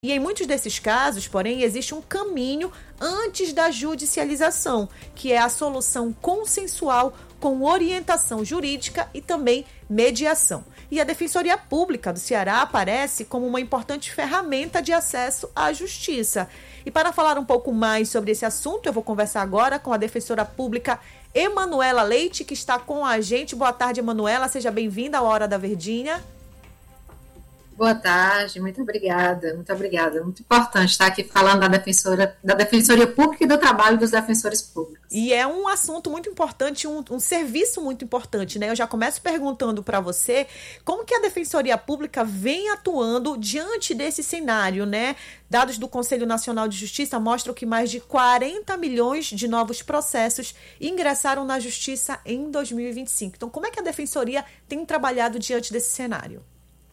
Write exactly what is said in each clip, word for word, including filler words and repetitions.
E em muitos desses casos, porém, existe um caminho antes da judicialização, que é a solução consensual com orientação jurídica e também mediação. E a Defensoria Pública do Ceará aparece como uma importante ferramenta de acesso à justiça. E para falar um pouco mais sobre esse assunto, eu vou conversar agora com a Defensora Pública Emanuela Leite, que está com a gente. Boa tarde, Emanuela. Seja bem-vinda à Hora da Verdinha. Boa tarde, muito obrigada, muito obrigada. Muito importante estar aqui falando da, defensora, da Defensoria Pública e do trabalho dos defensores públicos. E é um assunto muito importante, um, um serviço muito importante, né? Eu já começo perguntando para você como que a Defensoria Pública vem atuando diante desse cenário, né? Dados do Conselho Nacional de Justiça mostram que mais de quarenta milhões de novos processos ingressaram na Justiça em dois mil e vinte e cinco. Então, como é que a Defensoria tem trabalhado diante desse cenário?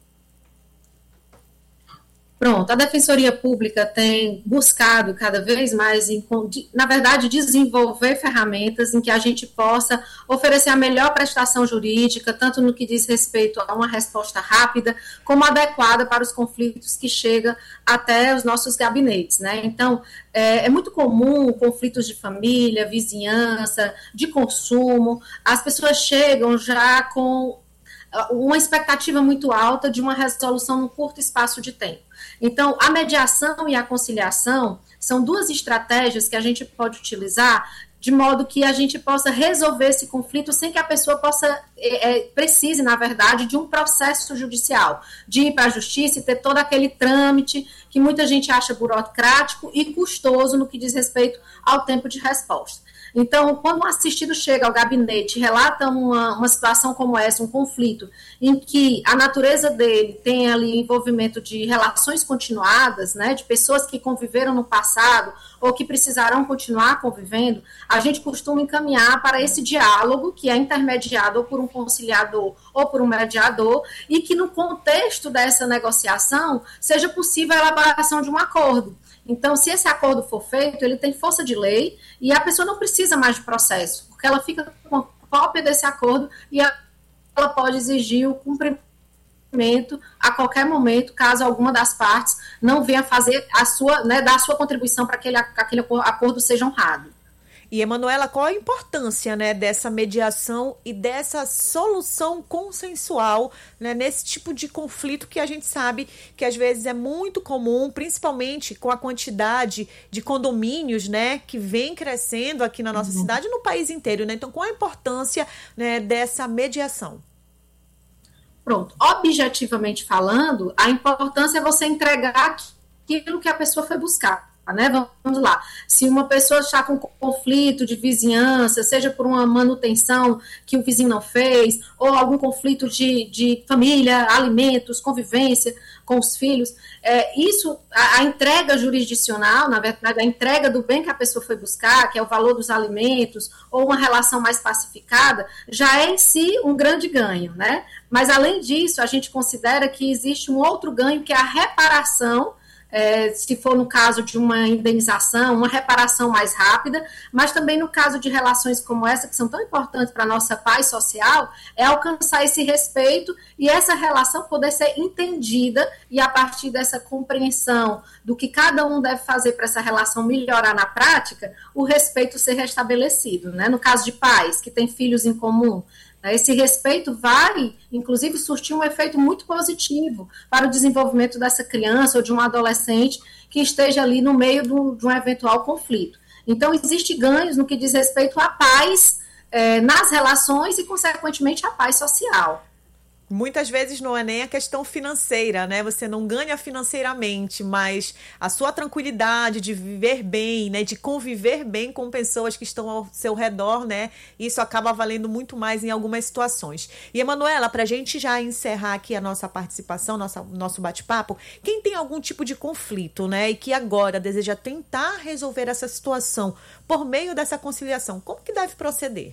Pronto, a Defensoria Pública tem buscado cada vez mais, em, na verdade, desenvolver ferramentas em que a gente possa oferecer a melhor prestação jurídica, tanto no que diz respeito a uma resposta rápida, como adequada para os conflitos que chegam até os nossos gabinetes, né? Então, é, é muito comum conflitos de família, vizinhança, de consumo, as pessoas chegam já com uma expectativa muito alta de uma resolução num curto espaço de tempo. Então, a mediação e a conciliação são duas estratégias que a gente pode utilizar de modo que a gente possa resolver esse conflito sem que a pessoa possa, é, precise, na verdade, de um processo judicial, de ir para a justiça e ter todo aquele trâmite que muita gente acha burocrático e custoso no que diz respeito ao tempo de resposta. Então, quando um assistido chega ao gabinete e relata uma, uma situação como essa, um conflito, em que a natureza dele tem ali envolvimento de relações continuadas, né, de pessoas que conviveram no passado ou que precisarão continuar convivendo, a gente costuma encaminhar para esse diálogo que é intermediado ou por um conciliador ou por um mediador e que no contexto dessa negociação seja possível a elaboração de um acordo. Então, se esse acordo for feito, ele tem força de lei e a pessoa não precisa mais de processo, porque ela fica com uma cópia desse acordo e ela pode exigir o cumprimento a qualquer momento, caso alguma das partes não venha fazer a sua, né, dar a sua contribuição para que aquele, aquele acordo seja honrado. E, Emanuela, qual a importância, né, dessa mediação e dessa solução consensual, né, nesse tipo de conflito que a gente sabe que às vezes é muito comum, principalmente com a quantidade de condomínios, né, que vem crescendo aqui na nossa uhum. cidade e no país inteiro, né? Então, qual a importância, né, dessa mediação? Pronto. Objetivamente falando, a importância é você entregar aquilo que a pessoa foi buscar. Né? Vamos lá, se uma pessoa está com conflito de vizinhança, seja por uma manutenção que o vizinho não fez, ou algum conflito de, de família, alimentos, convivência com os filhos, é, isso, a, a entrega jurisdicional, na verdade, a entrega do bem que a pessoa foi buscar, que é o valor dos alimentos, ou uma relação mais pacificada, já é em si um grande ganho, né? Mas, além disso, a gente considera que existe um outro ganho, que é a reparação. É, se for no caso de uma indenização, uma reparação mais rápida, mas também no caso de relações como essa, que são tão importantes para a nossa paz social, é alcançar esse respeito e essa relação poder ser entendida e a partir dessa compreensão do que cada um deve fazer para essa relação melhorar na prática, o respeito ser restabelecido, né? No caso de pais que têm filhos em comum, esse respeito vai, inclusive, surtir um efeito muito positivo para o desenvolvimento dessa criança ou de um adolescente que esteja ali no meio do, de um eventual conflito. Então, existem ganhos no que diz respeito à paz eh, nas relações e, consequentemente, à paz social. Muitas vezes não é nem a questão financeira, né? Você não ganha financeiramente, mas a sua tranquilidade de viver bem, né? De conviver bem com pessoas que estão ao seu redor, né? Isso acaba valendo muito mais em algumas situações. E, Emanuela, para a gente já encerrar aqui a nossa participação, nossa, nosso bate-papo, quem tem algum tipo de conflito, né? E que agora deseja tentar resolver essa situação por meio dessa conciliação, como que deve proceder?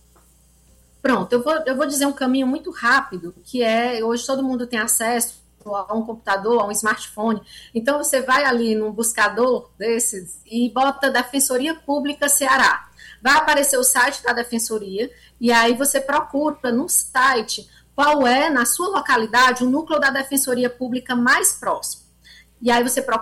Pronto, eu vou, eu vou dizer um caminho muito rápido, que é, hoje todo mundo tem acesso a um computador, a um smartphone, então você vai ali num buscador desses e bota Defensoria Pública Ceará. Vai aparecer o site da Defensoria e aí você procura no site qual é, na sua localidade, o núcleo da Defensoria Pública mais próximo. E aí você procura